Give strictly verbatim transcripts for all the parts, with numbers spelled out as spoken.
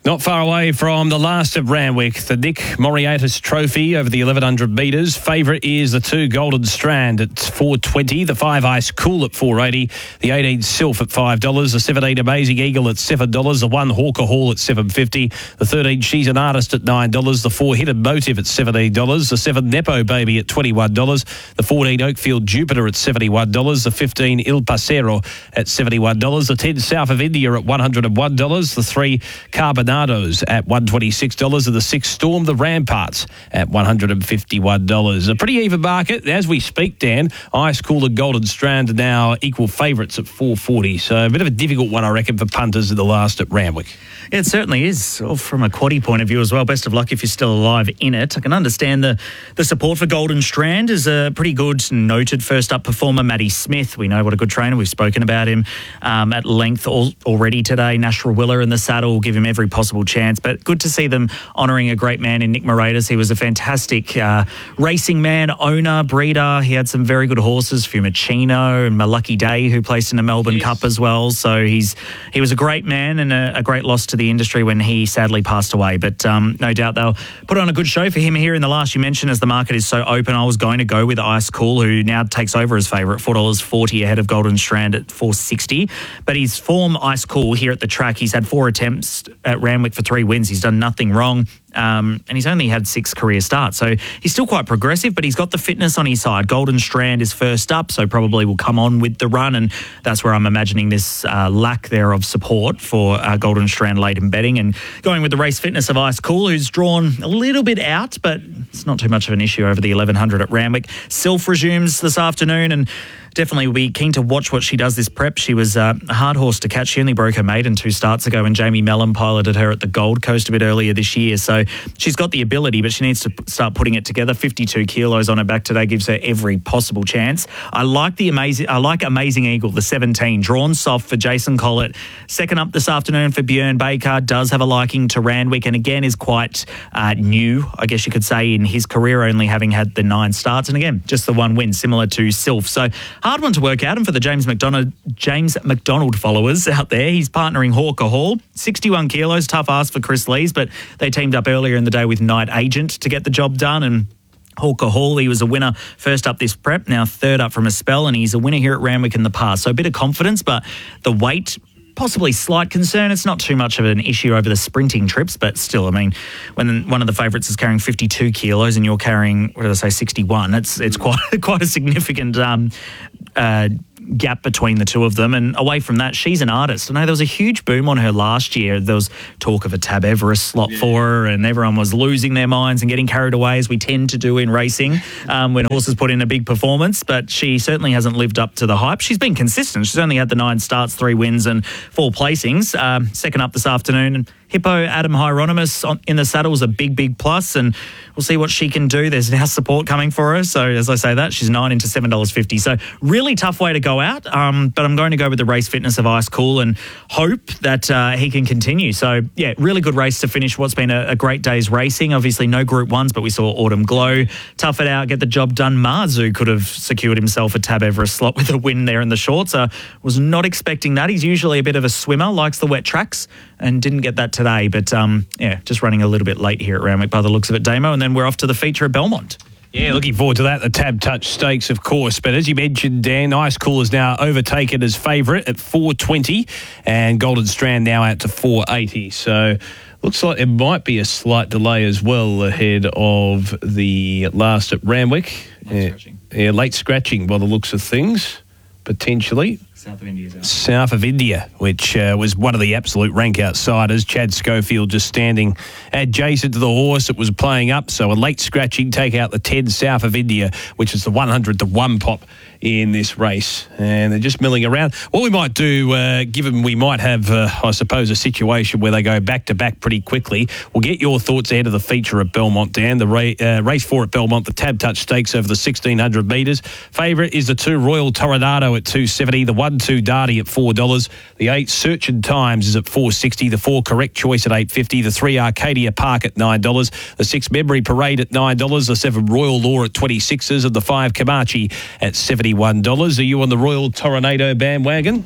Not far away from the last at Randwick, the Nick Moriatis Trophy over the eleven hundred metres. Favourite is the two Golden Strand at four twenty, the five Ice Cool at four eighty, the eighteen Sylph at five dollars, the seventeen Amazing Eagle at seven dollars, the one Hawker Hall at seven fifty, the thirteen She's an Artist at nine dollars, the four Hidden Motive at seventeen dollars, the seven Nepo Baby at twenty-one dollars, the fourteen Oakfield Jupiter at seventy-one dollars, the fifteen Il Pasero at seventy-one dollars, the ten South of India at one hundred one dollars, the three Carbonados at one hundred twenty-six dollars, and the six Storm the Ramparts at one hundred fifty-one dollars. A pretty even market as we speak, Dan. Ice Cool and Golden Strand are now equal favourites at four forty, so a bit of a difficult one, I reckon, for punters in the last at Randwick. Yeah, it certainly is. Well, from a quaddie point of view as well, best of luck if you're still alive in it. I can understand the, the support for Golden Strand is a pretty good, noted first-up performer, Matty Smith. We know what a good trainer. We've spoken about him um, at length al- already today. Nashra Willer in the saddle will give him every possible chance, but good to see them honouring a great man in Nick Moriatis. He was a fantastic uh, racing man, owner, breeder. He had some very good horses, Fumicino and Malucky Day, who placed in the Melbourne yes. Cup as well. So he's he was a great man and a, a great loss to the industry when he sadly passed away. But um, no doubt they'll put on a good show for him here in the last. You mentioned as the market is so open, I was going to go with Ice Cool, who now takes over as favourite, four dollars forty ahead of Golden Strand at four sixty. But his form, Ice Cool, here at the track, he's had four attempts at Randwick for three wins. He's done nothing wrong. Um, and he's only had six career starts. So he's still quite progressive, but he's got the fitness on his side. Golden Strand is first up, so probably will come on with the run. And that's where I'm imagining this uh, lack there of support for uh, Golden Strand late in betting. And going with the race fitness of Ice Cool, who's drawn a little bit out, but it's not too much of an issue over the eleven hundred at Randwick. Sylph resumes this afternoon, and definitely will be keen to watch what she does this prep. She was uh, a hard horse to catch. She only broke her maiden two starts ago, and Jamie Mellon piloted her at the Gold Coast a bit earlier this year. So she's got the ability, but she needs to start putting it together. fifty-two kilos on her back today gives her every possible chance. I like the amazing. I like Amazing Eagle, the seventeen, drawn soft for Jason Collett. Second up this afternoon for Björn Baker. Does have a liking to Randwick, and again is quite uh, new, I guess you could say, in his career, only having had the nine starts, and again just the one win, similar to Sylph. So hard one to work out. And for the James McDonald James McDonald followers out there, he's partnering Hawker Hall. sixty-one kilos, tough ask for Chris Lees, but they teamed up earlier in the day with Night Agent to get the job done. And Hawker Hall, he was a winner first up this prep, now third up from a spell, and he's a winner here at Randwick in the past. So a bit of confidence, but the weight, possibly slight concern. It's not too much of an issue over the sprinting trips, but still, I mean, when one of the favourites is carrying fifty-two kilos and you're carrying, what did I say, sixty-one, it's it's quite quite a significant um, uh, gap between the two of them. And away from that, She's an Artist. I know there was a huge boom on her last year. There was talk of a Tab Everest slot yeah. for her, and everyone was losing their minds and getting carried away, as we tend to do in racing um, when horses put in a big performance. But she certainly hasn't lived up to the hype. She's been consistent. She's only had the nine starts, three wins and four placings. Um, second up this afternoon, and Hippo Adam Hieronymus on, in the saddle is a big, big plus, and we'll see what she can do. There's now support coming for her. So as I say that, she's nine into seven dollars fifty. So really tough way to go out, um, but I'm going to go with the race fitness of Ice Cool and hope that uh, he can continue. So, yeah, really good race to finish what's been a, a great day's racing. Obviously no Group ones, but we saw Autumn Glow tough it out, get the job done. Marzu could have secured himself a Tab Everest slot with a win there in the shorts. I uh, was not expecting that. He's usually a bit of a swimmer, likes the wet tracks, and didn't get that today. But, um, yeah, just running a little bit late here at Randwick by the looks of it, Damo. And then we're off to the feature at Belmont. Yeah, looking forward to that, the Tab Touch Stakes, of course. But as you mentioned, Dan, Ice Cool is now overtaken as favourite at four twenty, and Golden Strand now out to four eighty. So looks like there might be a slight delay as well ahead of the last at Randwick. Late yeah, scratching. Yeah, late scratching by the looks of things, potentially. South of India's out. South of India, which uh, was one of the absolute rank outsiders. Chad Schofield just standing adjacent to the horse that was playing up. So a late scratching, take out the ten South of India, which is the one hundred to one pop in this race. And they're just milling around. What we might do, uh, given we might have, uh, I suppose, a situation where they go back-to-back pretty quickly, we'll get your thoughts ahead of the feature at Belmont, Dan. The ra- uh, race four at Belmont, the Tab Touch Stakes over the sixteen hundred metres. Favourite is the two Royal Toronado at two seventy, the one two Darty at four dollars, the eight Searching Times is at four sixty, the four Correct Choice at eight fifty, the three Arcadia Park at nine dollars, the six Memory Parade at nine dollars, the seven Royal Law at twenty-sixes, and the five Kamachi at seventy-one dollars. Are you on the Royal Toronado bandwagon?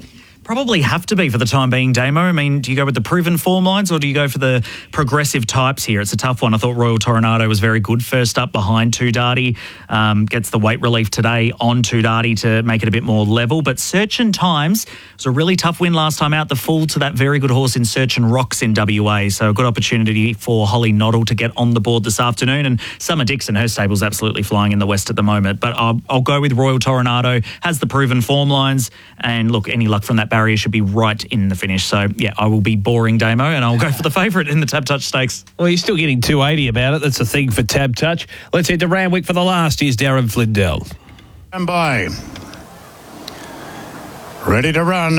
probably have to be for the time being, Damo. I mean, do you go with the proven form lines or do you go for the progressive types here? It's a tough one. I thought Royal Toronado was very good first up behind Tudati. Um, gets the weight relief today on Tudati to make it a bit more level. But Search and Times was a really tough win last time out. The full to that very good horse in Search and Rocks in W A. So a good opportunity for Holly Noddle to get on the board this afternoon. And Summer Dixon, her stable's absolutely flying in the West at the moment. But I'll, I'll go with Royal Toronado. Has the proven form lines. And look, any luck from that barrier should be right in the finish. So, yeah, I will be boring Damo and I'll go for the favourite in the Tab Touch Stakes. Well, you're still getting two eighty about it. That's the thing for Tab Touch. Let's head to Randwick for the last. Here's Darren Flindell. And by. Ready to run.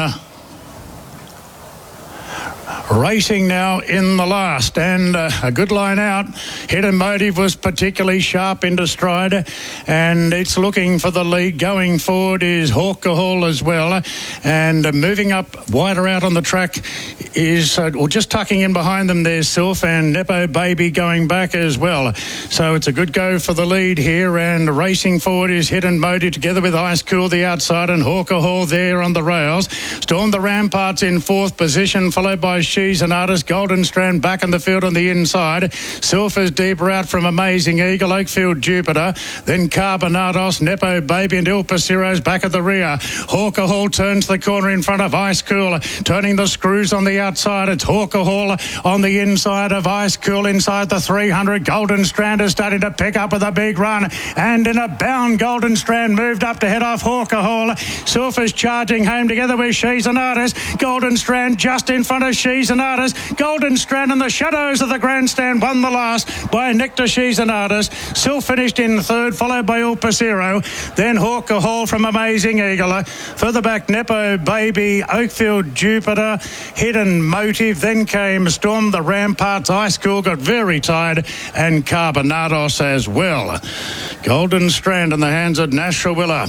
Racing now in the last, and uh, a good line out. Hidden Motive was particularly sharp into stride, and it's looking for the lead. Going forward is Hawker Hall as well, and uh, moving up wider out on the track is, uh, or just tucking in behind them, there's Sylph and Nepo Baby going back as well. So it's a good go for the lead here, and racing forward is Hidden Motive together with Ice Cool the outside, and Hawker Hall there on the rails. Storm the Ramparts in fourth position, followed by She's an Artist. Golden Strand back in the field on the inside. Sylph is deeper out from Amazing Eagle, Oakfield Jupiter, then Carbonados, Nepo Baby and Il Pasiro's back at the rear. Hawker Hall turns the corner in front of Ice Cool, turning the screws on the outside. It's Hawker Hall on the inside of Ice Cool inside the three hundred. Golden Strand is starting to pick up with a big run, and in a bound Golden Strand moved up to head off Hawker Hall. Sylph is charging home together with She's an Artist. Golden Strand just in front of She's an Artist. Golden Strand in the shadows of the grandstand won the last by Nectar. She's an Artist. Sylph finished in third, followed by Il Pasiro, then Hawker Hall from Amazing Eagle. Further back, Nepo Baby, Oakfield Jupiter, Hidden Motive. Then came Storm the Ramparts. Ice Cool got very tired, and Carbonados as well. Golden Strand in the hands of Nash Rawiller.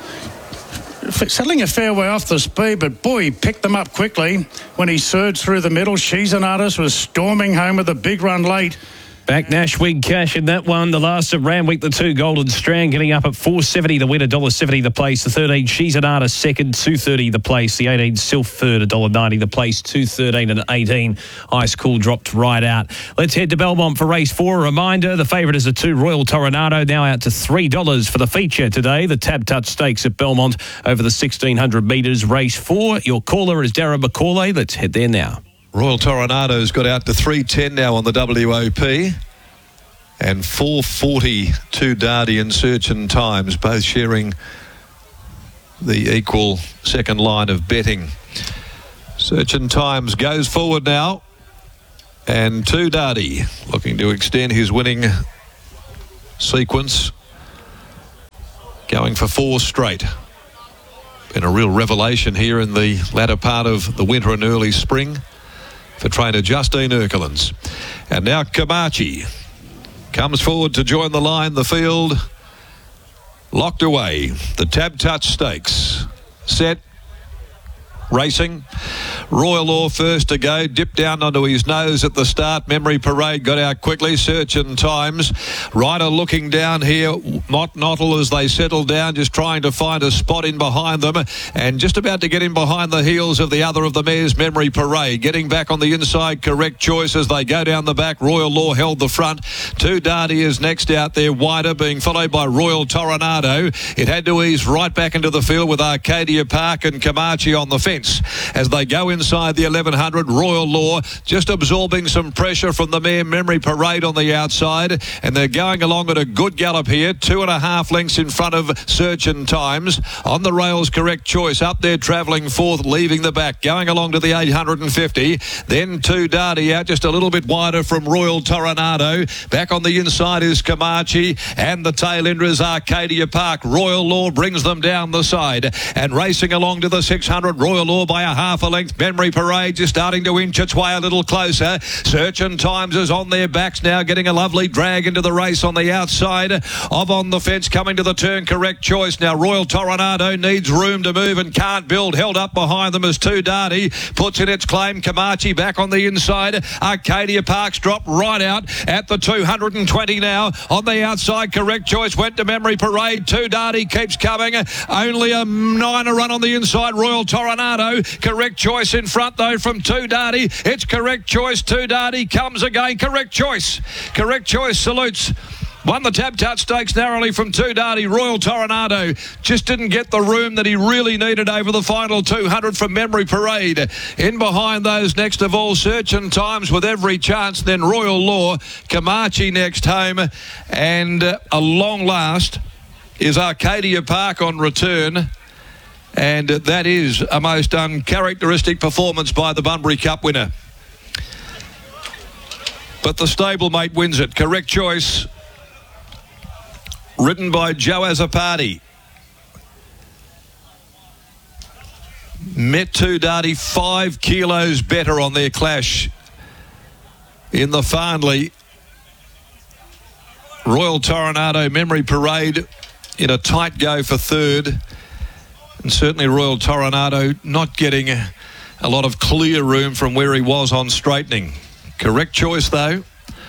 Settling a fair way off the speed, but boy, he picked them up quickly when he surged through the middle. She's an Artist was storming home with a big run late. Back Nash Wig Cash in that one. The last of Randwick, the two Golden Strand getting up at four seventy the win, one dollar seventy the place. The thirteen She's an Artist second, two thirty the place. The eighteen Sylph third, one dollar ninety the place. two thirteen and eighteen. Ice Cool dropped right out. Let's head to Belmont for race four. A reminder, the favourite is the two Royal Toronado, now out to three dollars for the feature today. The Tab Touch Stakes at Belmont over the sixteen hundred metres. Race four. Your caller is Darren McCauley. Let's head there now. Royal Toronado's got out to three ten now on the W O P, and four forty to Dardy and Search and Times, both sharing the equal second line of betting. Search and Times goes forward now, and to Dardy, looking to extend his winning sequence, going for four straight. Been a real revelation here in the latter part of the winter and early spring for trainer Justine Erkelins. And now Kamachi comes forward to join the line. The field locked away. The Tab Touch Stakes set, racing. Royal Law first to go, dipped down onto his nose at the start. Memory Parade got out quickly. Search and Times. Ryder looking down here. Mott Nottle as they settle down, just trying to find a spot in behind them, and just about to get in behind the heels of the other of the mares, Memory Parade. Getting back on the inside, Correct Choice as they go down the back. Royal Law held the front. Two Dardy is next out there, wider, being followed by Royal Toronado. It had to ease right back into the field with Arcadia Park and Kamachi on the fence. As they go inside the eleven hundred, Royal Law just absorbing some pressure from the mare Memory Parade on the outside, and they're going along at a good gallop here, two and a half lengths in front of Search and Times. On the rails, Correct Choice up there travelling fourth, leaving the back, going along to the eight hundred fifty. Then two Dardy out just a little bit wider from Royal Toronado. Back on the inside is Kamachi, and the tail ender is Arcadia Park. Royal Law brings them down the side, and racing along to the six hundred, Royal Law by a half a length. Memory Parade just starting to inch its way a little closer. Search and Times is on their backs now, getting a lovely drag into the race on the outside of On the Fence, coming to the turn. Correct Choice. Now Royal Toronado needs room to move and can't build. Held up behind them as Two Darty puts in its claim. Kamachi back on the inside. Arcadia Parks dropped right out at the two hundred twenty now. On the outside, Correct Choice went to Memory Parade. Two Darty keeps coming. Only a niner run on the inside. Royal Toronado. Correct Choice in front though from Two Darty. It's Correct Choice. Two Darty comes again. Correct Choice. Correct Choice salutes. Won the Tab Touch Stakes narrowly from Two Darty. Royal Toronado just didn't get the room that he really needed over the final two hundred from Memory Parade. In behind those next of all, Search and Times with every chance. Then Royal Law, Kamachi next home. And uh, a long last is Arcadia Park on return. And uh, that is a most uncharacteristic performance by the Bunbury Cup winner. But the stablemate wins it. Correct Choice, ridden by Joe Azzopardi. Met Two Darty five kilos better on their clash in the Farnley. Royal Toronado, Memory Parade in a tight go for third. And certainly Royal Toronado not getting a, a lot of clear room from where he was on straightening. Correct Choice, though.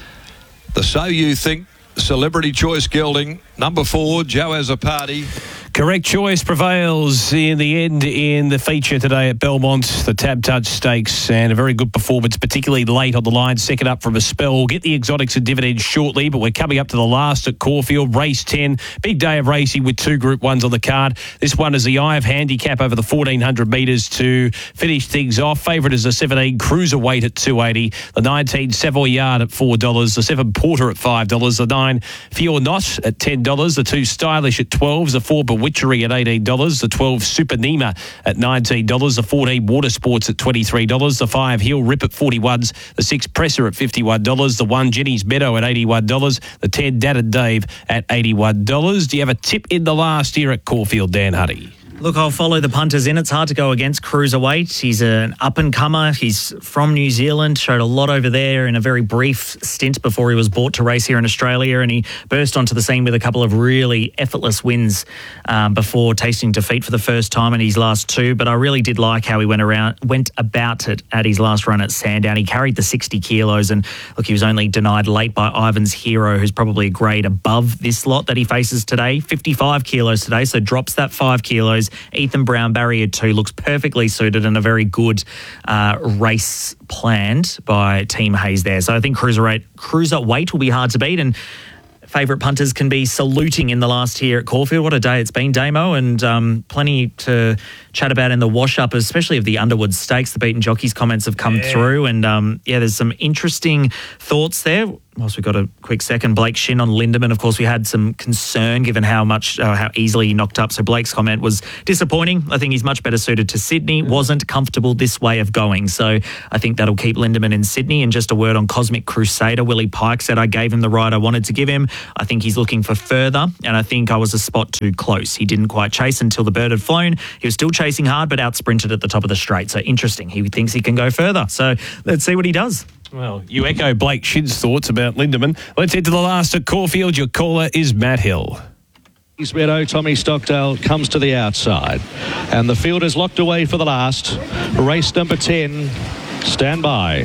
The So You Think Celebrity Choice gelding, number four, Joe Azzopardi. Correct Choice prevails in the end in the feature today at Belmont, the Tab Touch Stakes, and a very good performance, particularly late on the line, second up from a spell. We'll get the exotics and dividends shortly, but we're coming up to the last at Caulfield, race ten. Big day of racing with two Group ones on the card. This one is the Eye of Handicap over the fourteen hundred metres to finish things off. Favourite is the seventeen Cruiserweight at two eighty, the nineteen Savoyard at four dollars, the seven Porter at five dollars, the nine Fear Not at ten dollars, the two Stylish at twelve dollars, the four Witchery at eighteen dollars, the twelve Super Nima at nineteen dollars, the fourteen Water Sports at twenty-three dollars, the five Hill Rip at forty-one dollars, the six Presser at fifty-one dollars, the one Jenny's Meadow at eighty-one dollars, the ten Dad and Dave at eighty-one dollars. Do you have a tip in the last year at Caulfield, Dan Huddy? Look, I'll follow the punters in. It's hard to go against Cruiserweight. He's an up-and-comer. He's from New Zealand, showed a lot over there in a very brief stint before he was bought to race here in Australia, and he burst onto the scene with a couple of really effortless wins um, before tasting defeat for the first time in his last two. But I really did like how he went around, went about it at his last run at Sandown. He carried the sixty kilos, and look, he was only denied late by Ivan's Hero, who's probably a grade above this lot that he faces today. fifty-five kilos today, so drops that five kilos. Ethan Brown, barrier two, looks perfectly suited and a very good uh, race planned by Team Hayes there. So I think Cruiserweight, Cruiserweight will be hard to beat, and favourite punters can be saluting in the last here at Caulfield. What a day it's been, Damo, and um, plenty to chat about in the wash-up, especially of the Underwood Stakes. The Beaten Jockeys comments have come yeah. through, and um, yeah, there's some interesting thoughts there. Whilst we've got a quick second, Blake Shin on Lindemann. Of course, we had some concern given how much, uh, how easily he knocked up. So Blake's comment was disappointing. I think he's much better suited to Sydney. Wasn't comfortable this way of going. So I think that'll keep Lindemann in Sydney. And just a word on Cosmic Crusader. Willie Pike said, I gave him the ride I wanted to give him. I think he's looking for further. And I think I was a spot too close. He didn't quite chase until the bird had flown. He was still chasing hard, but out sprinted at the top of the straight. So interesting. He thinks he can go further. So let's see what he does. Well, you echo Blake Shin's thoughts about Lindemann. Let's head to the last at Caulfield. Your caller is Matt Hill. Meadow, Tommy Stockdale comes to the outside. And the field is locked away for the last. Race number ten. Stand by.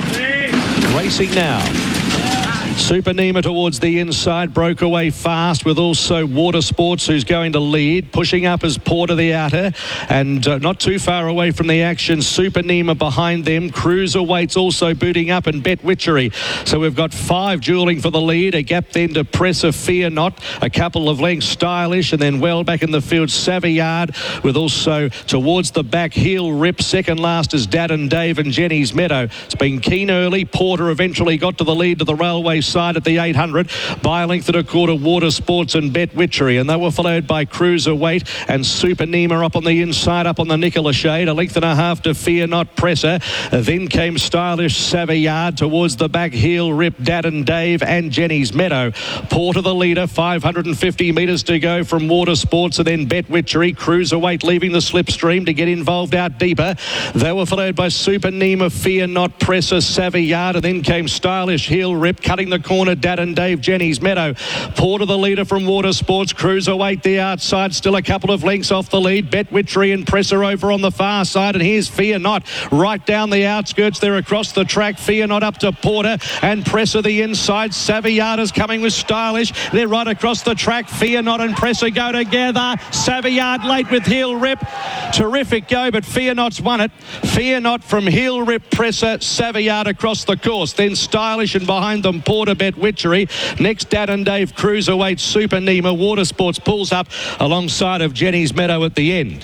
Racing now. Super Nima towards the inside, broke away fast with also Water Sports, who's going to lead. Pushing up as Porter the outer, and uh, not too far away from the action, Super Nima behind them. Cruiserweight's also booting up, and Bet Witchery. So we've got five dueling for the lead. A gap then to Presser, Fear Not. A couple of lengths, Stylish, and then well back in the field, Savoyard, with also towards the back, Heel Rip. Second last is Dad and Dave and Jenny's Meadow. It's been keen early. Porter eventually got to the lead to the railway outside at the eight hundred. By a length and a quarter, Water Sports and Bet Witchery. And they were followed by Cruiserweight and Super Nima up on the inside, up on the Nicola Shade. A length and a half to Fear Not Presser. Then came Stylish Savoyard towards the back heel. Rip, Dad and Dave and Jenny's Meadow. Porter the leader, five hundred fifty metres to go from Water Sports, and then Bet Witchery. Cruiserweight leaving the slipstream to get involved out deeper. They were followed by Super Nima, Fear Not Presser, Savoyard, and then came Stylish Heel Rip, cutting the corner, Dad and Dave, Jenny's Meadow. Porter the leader from Water Sports. Cruiserweight the outside, still a couple of lengths off the lead. Bet Witchery and Presser over on the far side, and here's Fear Not right down the outskirts there across the track. Fear Not up to Porter and Presser the inside. Savoyard is coming with Stylish. They're right across the track. Fear Not and Presser go together. Savoyard late with Heel Rip. Terrific go, but Fear Not's won it. Fear Not from Heel Rip, Presser, Savoyard across the course. Then Stylish, and behind them Porter, Bet Witchery. Next, Dad and Dave, Cruiserweight, Super Nima. Water Sports pulls up alongside of Jenny's Meadow at the end.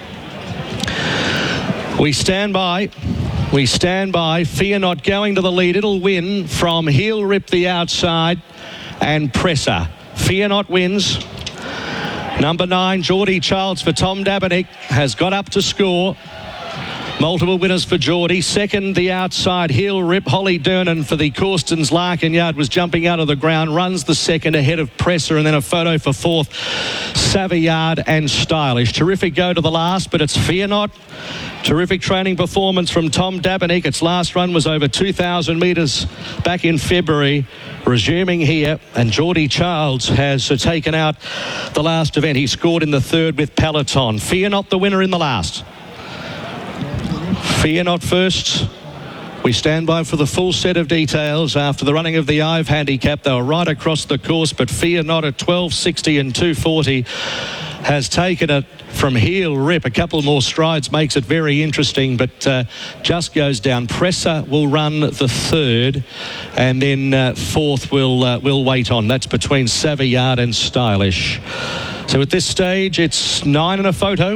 We stand by. We stand by. Fear Not going to the lead. It'll win from Heel Rip the outside and Presser. Fear Not wins. Number nine, Geordie Childs for Tom Dabinick, has got up to score. Multiple winners for Geordie. Second, the outside, Heel Rip. Holly Durnan for the Corstons Larkin Yard was jumping out of the ground. Runs the second ahead of Presser, and then a photo for fourth, Savoyard and Stylish. Terrific go to the last, but it's Fear Not. Terrific training performance from Tom Dabinick. Its last run was over two thousand metres back in February. Resuming here, and Geordie Childs has uh, taken out the last event. He scored in the third with Peloton. Fear Not the winner in the last. Fear Not first. We stand by for the full set of details after the running of the Ive handicap. They were right across the course, but Fear Not at twelve sixty and two forty has taken it from Heel Rip. A couple more strides makes it very interesting, but uh, just goes down. Presser will run the third, and then uh, fourth will uh, will wait on. That's between Savoyard and Stylish. So at this stage, it's nine and a photo.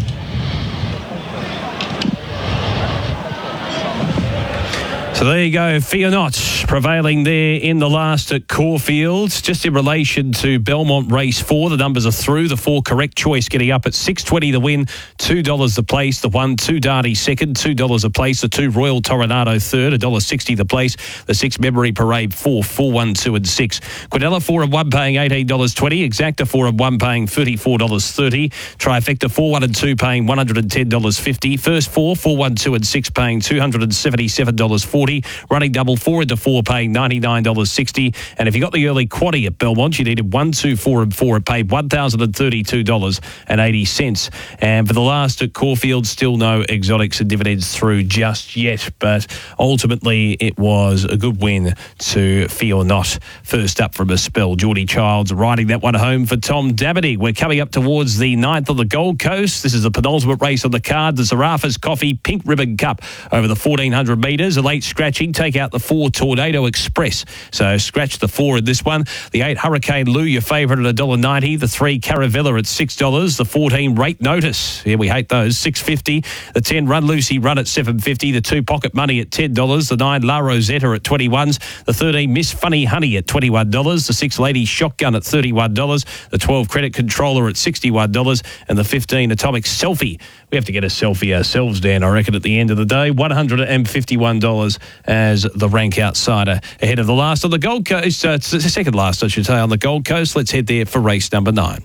So there you go, Fear Not prevailing there in the last at Caulfield. Just in relation to Belmont Race four, the numbers are through. The four correct choice getting up at six twenty the win, two dollars the place. The one, two Darty second, two dollars a place. The two, Royal Toronado third, one dollar sixty the place. The six, Memory Parade four, four, one, two and six. Quadella four and one paying eighteen dollars twenty. Exacta four and one paying thirty-four dollars thirty. Trifecta four, one and two paying one hundred ten dollars fifty. First four, four, one, two and six paying two hundred seventy-seven dollars forty. Running double four into four paying ninety-nine dollars sixty. And if you got the early quaddie at Belmont, you needed one, two, four and four. It paid one thousand thirty-two dollars eighty. And for the last at Caulfield, still no exotics and dividends through just yet. But ultimately, it was a good win to Fear Not. First up from a spell, Geordie Childs riding that one home for Tom Dabney. We're coming up towards the ninth of the Gold Coast. This is the penultimate race on the card, the Zarafas Coffee Pink Ribbon Cup over the fourteen hundred metres. A late scratching, take out the four Tornado Express. So scratch the four in this one. The eight Hurricane Lou, your favourite at one dollar ninety. The three Caravella at six dollars. The fourteen Rate Notice, yeah, we hate those, six fifty. The ten Run Lucy Run at seven fifty. The two Pocket Money at ten dollars. The nine La Rosetta at twenty-ones. The thirteen Miss Funny Honey at twenty-one dollars. The six Lady Shotgun at thirty-one dollars. The twelve Credit Controller at sixty-one dollars. And the fifteen Atomic Selfie. We have to get a selfie ourselves, Dan, I reckon, at the end of the day. one hundred fifty-one dollars as the rank outsider ahead of the last on the Gold Coast. Uh, it's the second last, I should say, on the Gold Coast. Let's head there for race number nine.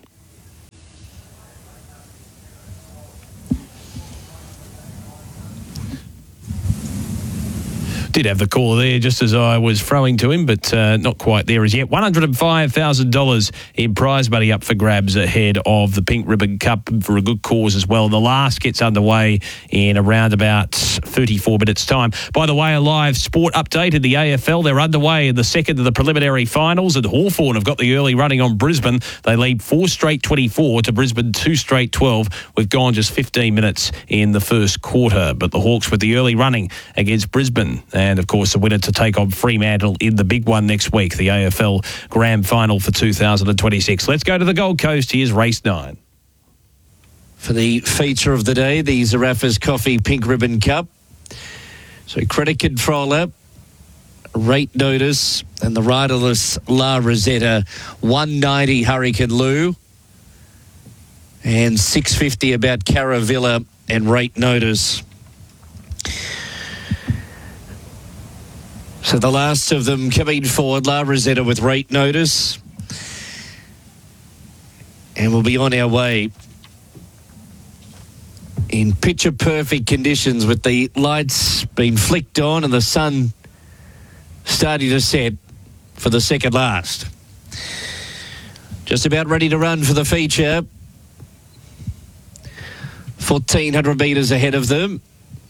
Did have the caller there just as I was throwing to him, but uh, not quite there as yet. one hundred five thousand dollars in prize money up for grabs ahead of the Pink Ribbon Cup for a good cause as well. The last gets underway in around about thirty-four minutes' time. By the way, a live sport update in the A F L. They're underway in the second of the preliminary finals, and Hawthorn have got the early running on Brisbane. They lead four straight twenty-four to Brisbane two straight twelve. We've gone just fifteen minutes in the first quarter, but the Hawks with the early running against Brisbane. And, of course, the winner to take on Fremantle in the big one next week, the A F L Grand Final for two thousand twenty-six. Let's go to the Gold Coast. Here's race nine. For the feature of the day, the Zarafas Coffee Pink Ribbon Cup. So Credit Controller Rate Notice, and the riderless La Rosetta. one ninety Hurricane Lou, and six fifty about Caravilla and Rate Notice. So the last of them coming forward, La Rosetta with Rate Notice. And we'll be on our way in picture-perfect conditions with the lights being flicked on and the sun starting to set for the second last. Just about ready to run for the feature. fourteen hundred metres ahead of them.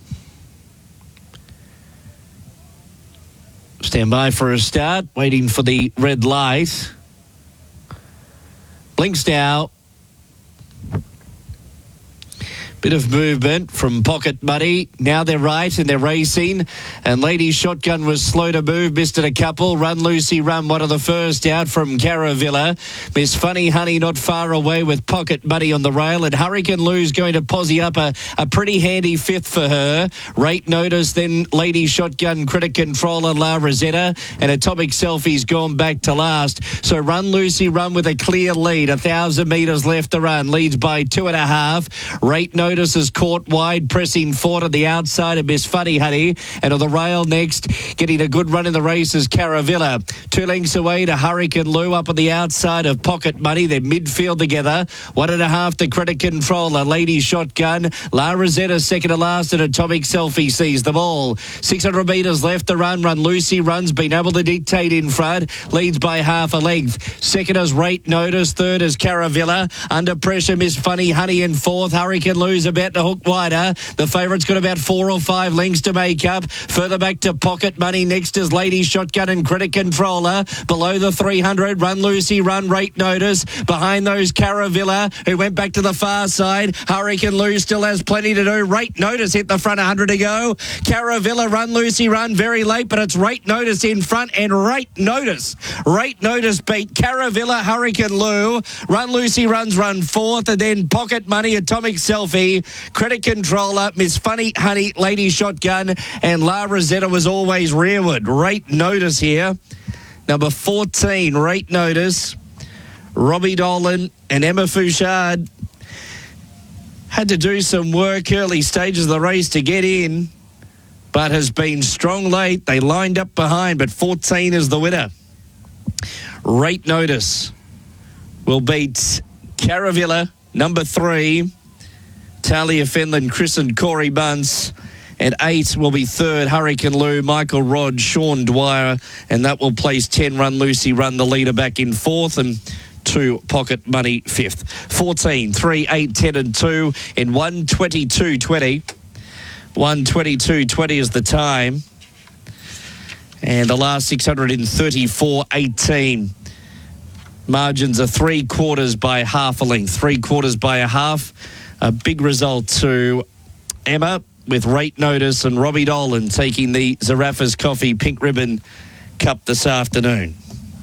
Stand by for a start, waiting for the red light. Blinks now. Bit of movement from Pocket Money. Now they're right and they're racing. And Lady Shotgun was slow to move, missed it a couple. Run Lucy Run, one of the first out from Caravilla. Miss Funny Honey not far away with Pocket Money on the rail. And Hurricane Lou's going to posse up a, a pretty handy fifth for her. Rate Notice, then Lady Shotgun, Critic Controller, La Rosetta. And Atomic Selfie's gone back to last. So Run Lucy Run with a clear lead. A thousand metres left to run. Leads by two and a half. Rate Notice is caught wide, pressing forward on the outside of Miss Funny Honey. And on the rail next, getting a good run in the race is Caravilla. Two lengths away to Hurricane Lou up on the outside of Pocket Money. They're midfield together. One and a half to Critic Controller. Lady Shotgun. La Rosetta second to last, and Atomic Selfie sees them all. six hundred metres left to run. Run Lucy Run's been able to dictate in front. Leads by half a length. Second is Rate Notice. Third is Caravilla. Under pressure, Miss Funny Honey in fourth. Hurricane Lou's about to hook wider. The favourite's got about four or five lengths to make up. Further back to Pocket Money. Next is Lady Shotgun and Critic Controller. Below the three hundred, Run Lucy Run, Rate Notice. Behind those, Caravilla, who went back to the far side. Hurricane Lou still has plenty to do. Rate Notice hit the front, one hundred to go. Caravilla, Run Lucy Run, very late, but it's Rate Notice in front, and Rate Notice. Rate Notice beat Caravilla, Hurricane Lou. Run Lucy Run's run fourth, and then Pocket Money, Atomic Selfie, Critic Controller, Miss Funny Honey, Lady Shotgun, and La Rosetta was always rearward. Rate Notice here. Number fourteen, Rate Notice. Robbie Dolan and Emma Fouchard had to do some work early stages of the race to get in, but has been strong late. They lined up behind, but fourteen is the winner. Rate Notice will beat Caravilla, number three, Talia Fenlon, Chris and Corey Bunce. And eight will be third, Hurricane Lou, Michael Rod, Sean Dwyer. And that will place ten, Run Lucy Run, the leader, back in fourth. And two, Pocket Money, fifth. fourteen, three, eight, ten and two in one twenty-two twenty. one twenty-two twenty is the time. And the last six hundred thirty-four eighteen. Margins are three quarters by half a length. Three quarters by a half. A big result to Emma with Rate Notice, and Robbie Dolan taking the Zarafas Coffee Pink Ribbon Cup this afternoon.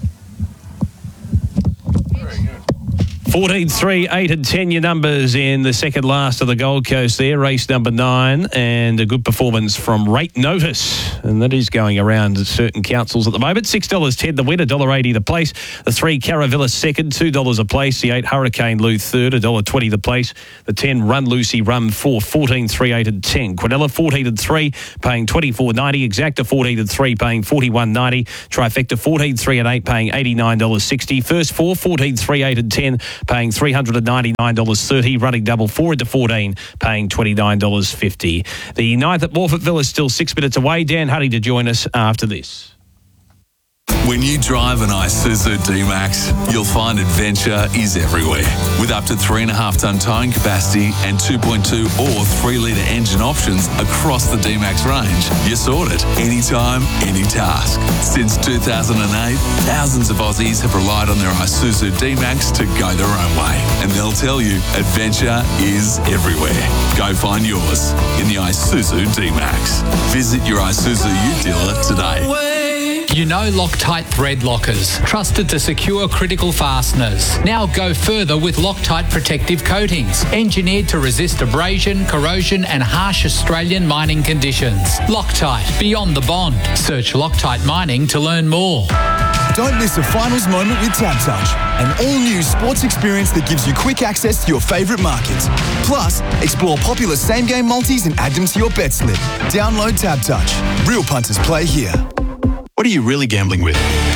fourteen, three, eight and ten, your numbers in the second last of the Gold Coast there, race number nine, and a good performance from Rate Notice, and that is going around at certain councils at the moment. six dollars ten the win, one dollar eighty the place. The three, Caravilla second, two dollars a place. The eight, Hurricane Lou third, one dollar twenty the place. The ten, Run Lucy Run fourth, fourteen, three, eight and ten. Quinella fourteen and three, paying twenty-four ninety. Exacta fourteen and three, paying forty-one ninety. Trifecta fourteen, three and eight, paying eighty-nine dollars sixty. First four, fourteen, three, eight and ten, paying three hundred ninety-nine dollars thirty. Running double four into fourteen, paying twenty-nine dollars fifty. The ninth at Morfettville is still six minutes away. Dan Huddy to join us after this. When you drive an Isuzu D-Max, you'll find adventure is everywhere. With up to three and a half ton towing capacity and two point two or three litre engine options across the D-Max range, you're sorted. Anytime, any task. Since two thousand eight, thousands of Aussies have relied on their Isuzu D-Max to go their own way. And they'll tell you, adventure is everywhere. Go find yours in the Isuzu D-Max. Visit your Isuzu U dealer today. You know Loctite thread lockers, trusted to secure critical fasteners. Now go further with Loctite protective coatings, engineered to resist abrasion, corrosion and harsh Australian mining conditions. Loctite, beyond the bond. Search Loctite Mining to learn more. Don't miss a finals moment with TABtouch, an all-new sports experience that gives you quick access to your favourite markets. Plus, explore popular same-game multis and add them to your bet slip. Download TABtouch. Real punters play here. What are you really gambling with?